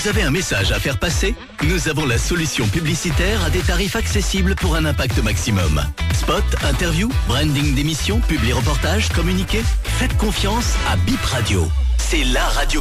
Vous avez un message à faire passer? Nous avons la solution publicitaire à des tarifs accessibles pour un impact maximum. Spot, interview, branding d'émission, publi-reportage, communiqué. Faites confiance à Bip Radio. C'est la radio